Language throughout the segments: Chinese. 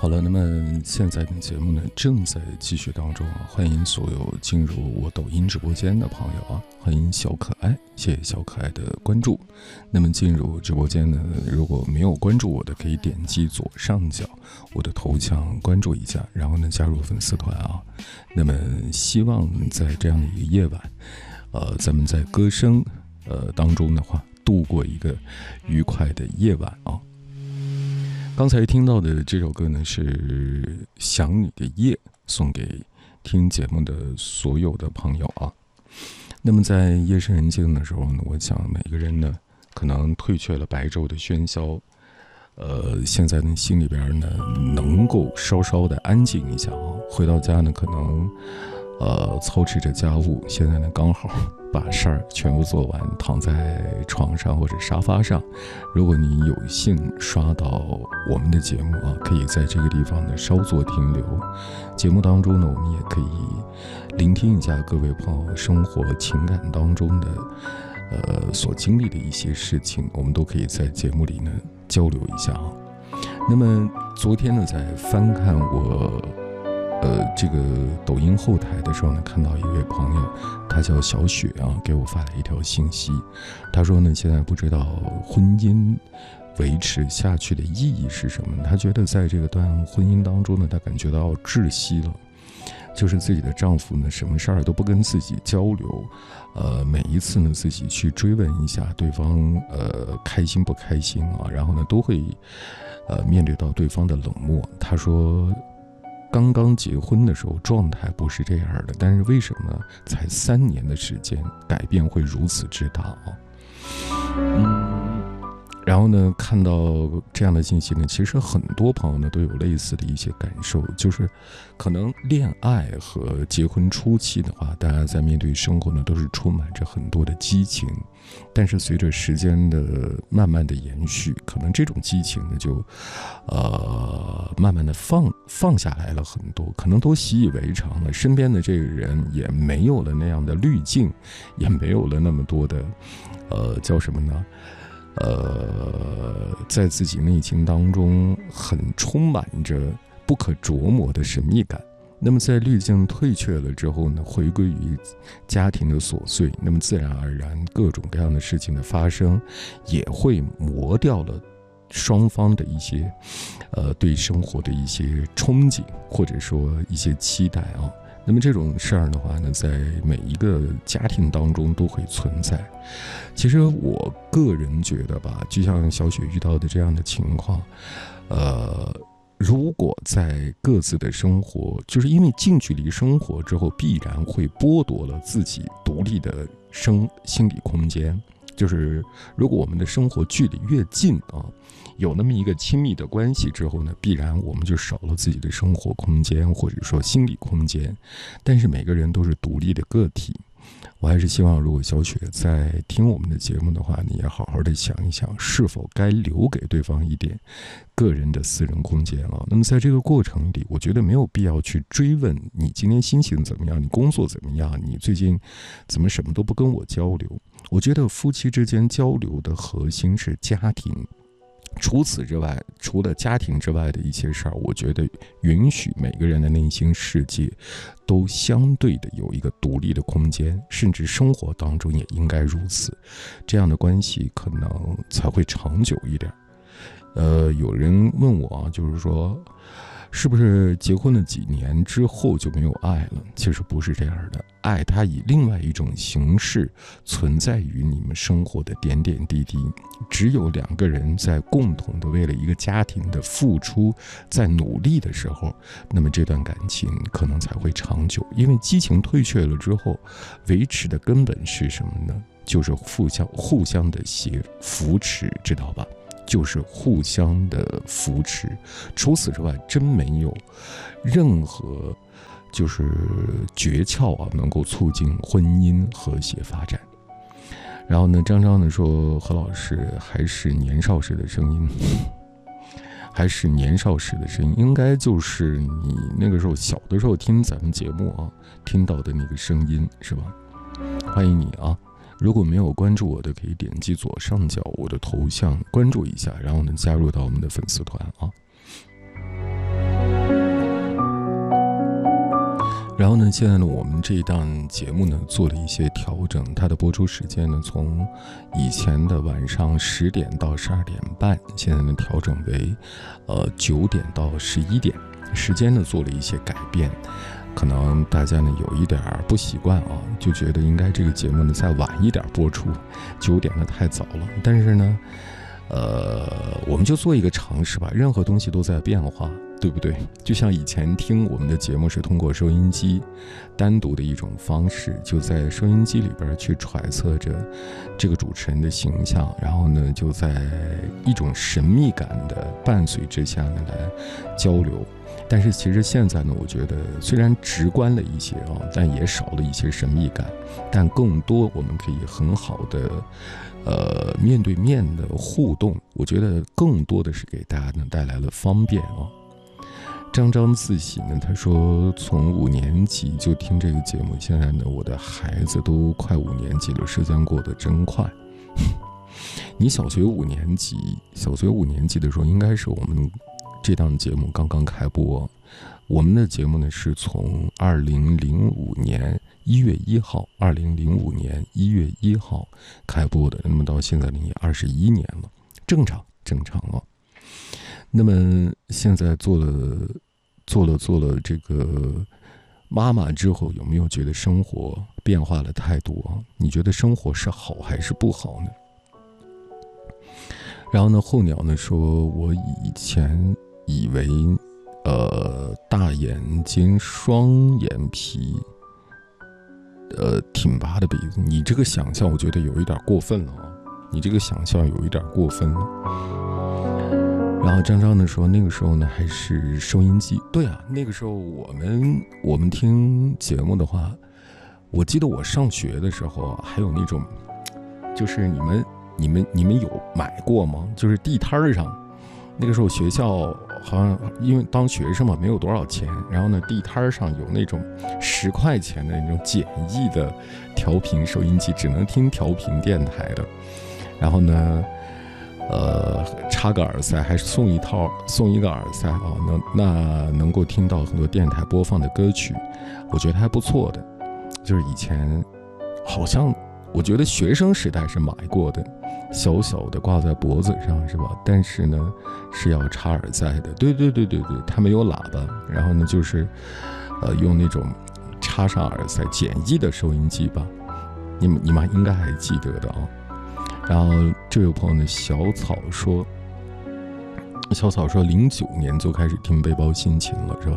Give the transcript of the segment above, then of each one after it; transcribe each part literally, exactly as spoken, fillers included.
好了，那么现在的节目呢正在继续当中啊，欢迎所有进入我抖音直播间的朋友啊，欢迎小可爱，谢谢小可爱的关注。那么进入直播间呢，如果没有关注我的，可以点击左上角我的头像关注一下，然后呢加入粉丝团啊。那么希望在这样的一个夜晚，呃，咱们在歌声呃当中的话，度过一个愉快的夜晚啊。刚才听到的这首歌呢是《想你的夜》，送给听节目的所有的朋友啊。那么在夜深人静的时候呢，我想每个人呢可能退却了白昼的喧嚣，呃，现在呢心里边呢能够稍稍的安静一下啊。回到家呢可能呃操持着家务，现在呢刚好把事儿全部做完，躺在床上或者沙发上。如果你有幸刷到我们的节目啊，可以在这个地方呢稍作停留。节目当中呢，我们也可以聆听一下各位朋友生活情感当中的呃所经历的一些事情，我们都可以在节目里呢交流一下啊。那么昨天呢，在翻看我呃，这个抖音后台的时候呢，看到一位朋友，他叫小雪啊，给我发来一条信息。他说呢，现在不知道婚姻维持下去的意义是什么。他觉得在这个段婚姻当中呢，他感觉到窒息了，就是自己的丈夫呢，什么事儿都不跟自己交流，呃，每一次呢，自己去追问一下对方，呃，开心不开心啊，然后呢，都会呃面对到对方的冷漠。他说，刚刚结婚的时候状态不是这样的，但是为什么才三年的时间改变会如此之大啊？嗯，然后呢，看到这样的信息呢，其实很多朋友呢都有类似的一些感受，就是可能恋爱和结婚初期的话，大家在面对生活呢都是充满着很多的激情，但是随着时间的慢慢的延续，可能这种激情呢就呃慢慢的放放下来了很多，可能都习以为常了，身边的这个人也没有了那样的滤镜，也没有了那么多的呃叫什么呢呃，在自己内心当中很充满着不可琢磨的神秘感。那么在滤镜退却了之后呢，回归于家庭的琐碎，那么自然而然各种各样的事情的发生，也会磨掉了双方的一些呃对生活的一些憧憬，或者说一些期待啊。那么这种事儿的话呢，在每一个家庭当中都会存在。其实我个人觉得吧，就像小雪遇到的这样的情况，呃，如果在各自的生活，就是因为近距离生活之后，必然会剥夺了自己独立的生心理空间。就是如果我们的生活距离越近啊，有那么一个亲密的关系之后呢，必然我们就少了自己的生活空间，或者说心理空间。但是每个人都是独立的个体，我还是希望如果小雪在听我们的节目的话，你也好好的想一想，是否该留给对方一点个人的私人空间啊。那么在这个过程里，我觉得没有必要去追问你今天心情怎么样，你工作怎么样，你最近怎么什么都不跟我交流。我觉得夫妻之间交流的核心是家庭，除此之外，除了家庭之外的一些事儿，我觉得允许每个人的内心世界都相对的有一个独立的空间，甚至生活当中也应该如此，这样的关系可能才会长久一点。呃，有人问我啊，就是说是不是结婚了几年之后就没有爱了？其实不是这样的，爱它以另外一种形式存在于你们生活的点点滴滴。只有两个人在共同的为了一个家庭的付出，在努力的时候，那么这段感情可能才会长久。因为激情退却了之后，维持的根本是什么呢？就是互相互相的协扶持，知道吧？就是互相的扶持，除此之外真没有任何就是诀窍啊，能够促进婚姻和谐发展。然后呢，张张呢说，何老师还是年少时的声音，还是年少时的声音，应该就是你那个时候小的时候听咱们节目啊，听到的那个声音是吧？欢迎你啊！如果没有关注我的，可以点击左上角我的头像关注一下，然后呢加入到我们的粉丝团啊。 然后呢，现在呢，我们这一档节目呢做了一些调整，它的播出时间呢从以前的晚上十点到十二点半，现在呢调整为呃九点到十一点，时间呢做了一些改变。可能大家呢有一点不习惯啊，就觉得应该这个节目呢再晚一点播出，九点呢太早了。但是呢，呃，我们就做一个尝试吧，任何东西都在变化，对不对？就像以前听我们的节目是通过收音机单独的一种方式，就在收音机里边去揣测着这个主持人的形象，然后呢就在一种神秘感的伴随之下呢来交流。但是其实现在呢，我觉得虽然直观了一些啊，但也少了一些神秘感，但更多我们可以很好的呃面对面的互动，我觉得更多的是给大家呢带来了方便啊。沾沾自喜呢，他说从五年级就听这个节目，现在呢我的孩子都快五年级了，时间过得真快。你小学五年级，小学五年级的时候，应该是我们这档节目刚刚开播。我们的节目呢是从二零零五年一月一号，二零零五年一月一号开播的，那么到现在呢也二十一年了，正常正常啊。那么现在做了做了做了这个妈妈之后，有没有觉得生活变化了太多啊？你觉得生活是好还是不好呢？然后呢，候鸟呢说，我以前以为呃大眼睛双眼皮呃挺拔的鼻子，你这个想象我觉得有一点过分了啊，你这个想象有一点过分了。然后张张呢说，那个时候呢还是收音机。对啊，那个时候我们我们听节目的话，我记得我上学的时候还有那种，就是你们你们你们有买过吗？就是地摊上，那个时候学校好像因为当学生嘛没有多少钱，然后呢地摊上有那种十块钱的那种简易的调频收音机，只能听调频电台的，然后呢呃，插个耳塞，还是送一套，送一个耳塞啊，能那能够听到很多电台播放的歌曲，我觉得还不错的。就是以前好像我觉得学生时代是买过的，小小的挂在脖子上是吧？但是呢是要插耳塞的，对对对对对，它没有喇叭，然后呢就是呃用那种插上耳塞简易的收音机吧，你们你们应该还记得的啊。然后这位朋友呢，小草说，小草说零九年就开始听背包心情了，是吧？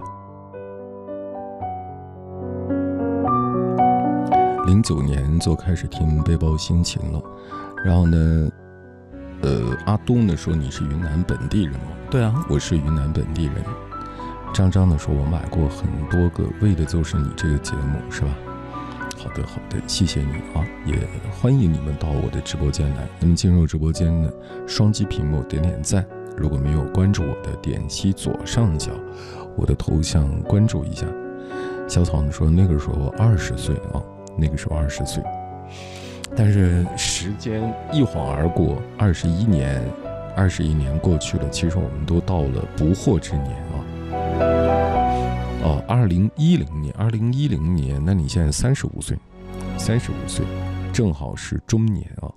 零九年就开始听背包心情了。然后呢，呃，阿东呢说你是云南本地人吗？对啊，我是云南本地人。张张呢说，我买过很多个，为的就是你这个节目，是吧？好的好的，谢谢你啊，也欢迎你们到我的直播间来。那么进入直播间呢，双击屏幕点点赞，如果没有关注我的，点击左上角我的头像关注一下。小草呢说，那个时候二十岁啊，那个时候二十岁，但是时间一晃而过，二十一年，二十一年过去了，其实我们都到了不惑之年啊。哦，二零一零年，二零一零年，那你现在三十五岁，三十五岁，正好是中年啊。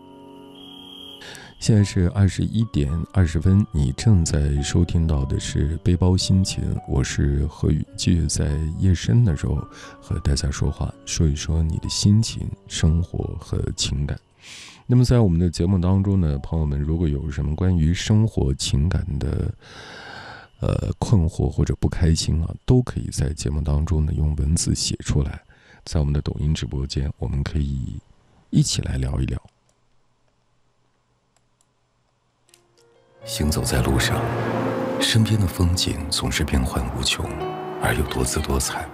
现在是二十一点二十分，你正在收听到的是背包心情，我是何宇，继续在夜深的时候和大家说话，说一说你的心情、生活和情感。那么在我们的节目当中呢，朋友们如果有什么关于生活情感的呃，困惑或者不开心啊，都可以在节目当中呢用文字写出来，在我们的抖音直播间，我们可以一起来聊一聊。 行走在路上，身边的风景总是变幻无穷，而又多姿多彩。